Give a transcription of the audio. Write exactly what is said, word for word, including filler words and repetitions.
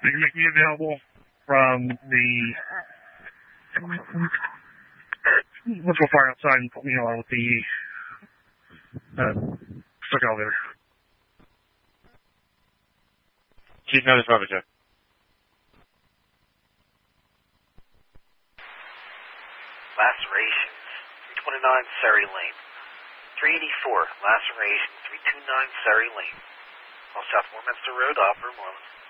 They can make me available from the... Let's go fire outside and put me on with the... Uh, stuck elevator. Chief, notice Robert, Joe. Lacerations, three twenty-nine Surrey Lane. three eighty-four, lacerations, three twenty-nine Surrey Lane. Call South Warminster Road, Opera Moreland.